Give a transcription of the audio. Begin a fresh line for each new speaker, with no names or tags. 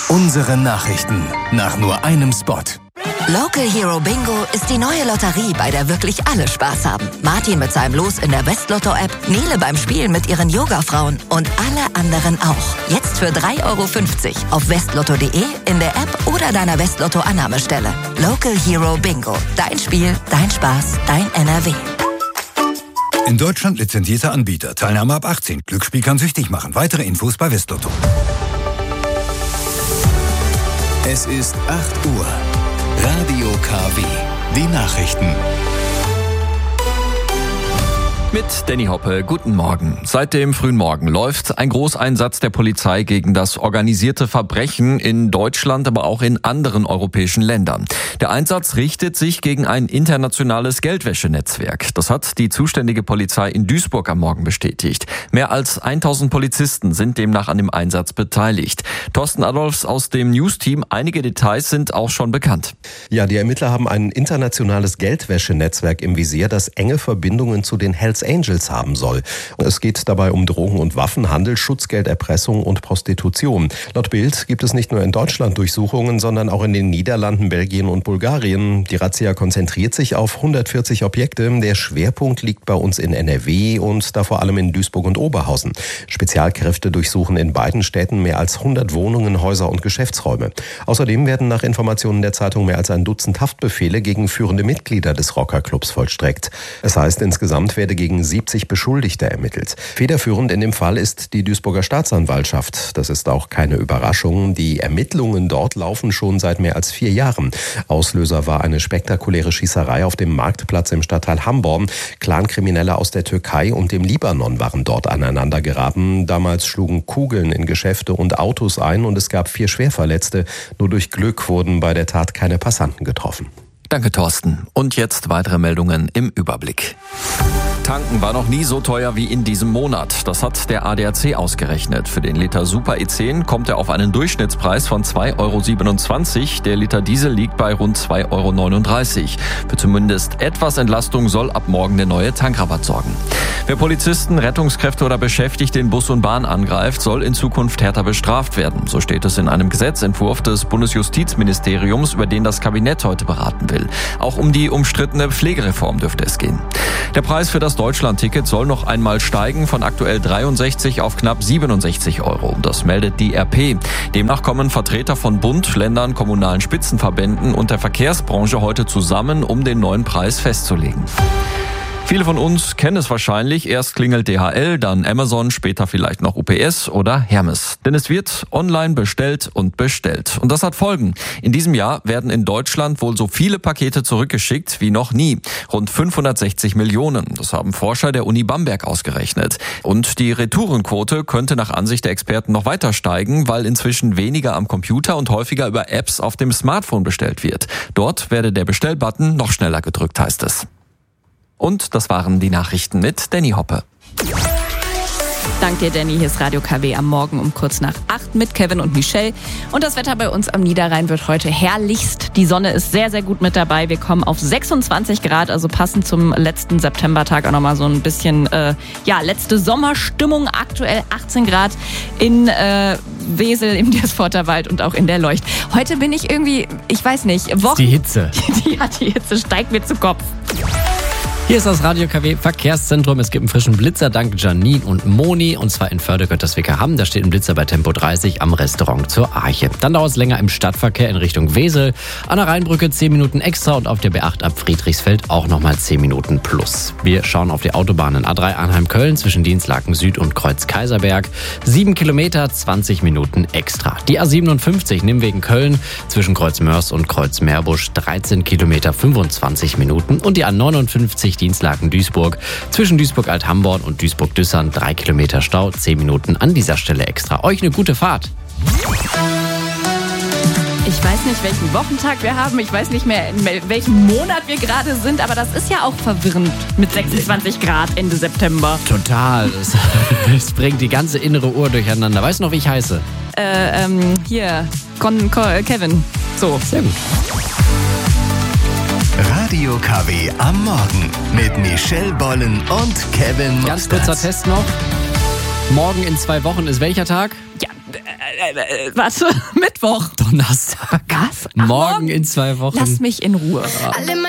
Unsere Nachrichten nach nur einem Spot.
Local Hero Bingo ist die neue Lotterie, bei der wirklich alle Spaß haben. Martin mit seinem Los in der Westlotto-App, Nele beim Spielen mit ihren Yoga-Frauen und alle anderen auch. Jetzt für 3,50 € auf westlotto.de, in der App oder deiner Westlotto-Annahmestelle. Local Hero Bingo. Dein Spiel, dein Spaß, dein NRW.
In Deutschland lizenzierter Anbieter. Teilnahme ab 18. Glücksspiel kann süchtig machen. Weitere Infos bei Westlotto.
Es ist 8 Uhr. Radio KW. Die Nachrichten.
Mit Danny Hoppe, guten Morgen. Seit dem frühen Morgen läuft ein Großeinsatz der Polizei gegen das organisierte Verbrechen in Deutschland, aber auch in anderen europäischen Ländern. Der Einsatz richtet sich gegen ein internationales Geldwäschenetzwerk. Das hat die zuständige Polizei in Duisburg am Morgen bestätigt. Mehr als 1000 Polizisten sind demnach an dem Einsatz beteiligt. Thorsten Adolfs aus dem News-Team, einige Details sind auch schon bekannt.
Ja, die Ermittler haben ein internationales Geldwäschenetzwerk im Visier, das enge Verbindungen zu den Hells Angels haben soll. Es geht dabei um Drogen- und Waffenhandel, Schutzgelderpressung und Prostitution. Laut Bild gibt es nicht nur in Deutschland Durchsuchungen, sondern auch in den Niederlanden, Belgien und Bulgarien. Die Razzia konzentriert sich auf 140 Objekte. Der Schwerpunkt liegt bei uns in NRW und da vor allem in Duisburg und Oberhausen. Spezialkräfte durchsuchen in beiden Städten mehr als 100 Wohnungen, Häuser und Geschäftsräume. Außerdem werden nach Informationen der Zeitung mehr als ein Dutzend Haftbefehle gegen führende Mitglieder des Rockerclubs vollstreckt. Es heißt, insgesamt werde gegen 70 Beschuldigte ermittelt. Federführend in dem Fall ist die Duisburger Staatsanwaltschaft. Das ist auch keine Überraschung. Die Ermittlungen dort laufen schon seit mehr als 4 Jahren. Auslöser war eine spektakuläre Schießerei auf dem Marktplatz im Stadtteil Hamborn. Clankriminelle aus der Türkei und dem Libanon waren dort aneinander geraten. Damals schlugen Kugeln in Geschäfte und Autos ein und es gab 4 Schwerverletzte. Nur durch Glück wurden bei der Tat keine Passanten getroffen.
Danke, Thorsten. Und jetzt weitere Meldungen im Überblick. Tanken war noch nie so teuer wie in diesem Monat. Das hat der ADAC ausgerechnet. Für den Liter Super E10 kommt er auf einen Durchschnittspreis von 2,27 €. Der Liter Diesel liegt bei rund 2,39 €. Für zumindest etwas Entlastung soll ab morgen der neue Tankrabatt sorgen. Wer Polizisten, Rettungskräfte oder Beschäftigte in Bus und Bahn angreift, soll in Zukunft härter bestraft werden. So steht es in einem Gesetzentwurf des Bundesjustizministeriums, über den das Kabinett heute beraten will. Auch um die umstrittene Pflegereform dürfte es gehen. Der Preis für das Deutschland-Ticket soll noch einmal steigen, von aktuell 63 auf knapp 67 €. Das meldet die RP. Demnach kommen Vertreter von Bund, Ländern, kommunalen Spitzenverbänden und der Verkehrsbranche heute zusammen, um den neuen Preis festzulegen. Viele von uns kennen es wahrscheinlich. Erst klingelt DHL, dann Amazon, später vielleicht noch UPS oder Hermes. Denn es wird online bestellt und bestellt. Und das hat Folgen. In diesem Jahr werden in Deutschland wohl so viele Pakete zurückgeschickt wie noch nie. Rund 560 Millionen. Das haben Forscher der Uni Bamberg ausgerechnet. Und die Retourenquote könnte nach Ansicht der Experten noch weiter steigen, weil inzwischen weniger am Computer und häufiger über Apps auf dem Smartphone bestellt wird. Dort werde der Bestellbutton noch schneller gedrückt, heißt es. Und das waren die Nachrichten mit Danny Hoppe.
Dank dir, Danny. Hier ist Radio KW am Morgen um kurz nach 8 mit Kevin und Michelle. Und das Wetter bei uns am Niederrhein wird heute herrlichst. Die Sonne ist sehr, sehr gut mit dabei. Wir kommen auf 26 Grad, also passend zum letzten Septembertag auch nochmal so ein bisschen, letzte Sommerstimmung. Aktuell 18 Grad in Wesel, im Diersforter Wald und auch in der Leucht. Heute bin ich irgendwie, ich weiß nicht,
Die Hitze.
Die Hitze steigt mir zu Kopf.
Hier ist das Radio KW Verkehrszentrum. Es gibt einen frischen Blitzer dank Janine und Moni. Und zwar in Förde-Götterswicke-Hamm. Da steht ein Blitzer bei Tempo 30 am Restaurant zur Arche. Dann dauert es länger im Stadtverkehr in Richtung Wesel. An der Rheinbrücke 10 Minuten extra und auf der B8 ab Friedrichsfeld auch nochmal 10 Minuten plus. Wir schauen auf die Autobahnen A3 Arnheim-Köln zwischen Dienstlaken Süd und Kreuz-Kaiserberg. 7 Kilometer, 20 Minuten extra. Die A57 Nimwegen Köln zwischen Kreuz-Mörs und Kreuz-Meerbusch 13 Kilometer, 25 Minuten. Und die A59 Dienstlaken Duisburg zwischen Duisburg-Alt-Hamborn und Duisburg-Düssern 3 Kilometer Stau, 10 Minuten an dieser Stelle extra. Euch eine gute Fahrt.
Ich weiß nicht, welchen Wochentag wir haben. Ich weiß nicht mehr, in welchem Monat wir gerade sind. Aber das ist ja auch verwirrend mit 26 Grad Ende September.
Total. Es bringt die ganze innere Uhr durcheinander. Weißt du noch, wie ich heiße?
Kevin. So.
Sehr gut.
Radio KW am Morgen mit Michelle Bollen und Kevin Mostert.
Ganz kurzer Test noch. Morgen in 2 Wochen ist welcher Tag?
Ja, Warte, Mittwoch.
Donnerstag.
Was? Ach,
Morgen in 2 Wochen.
Lass mich in Ruhe.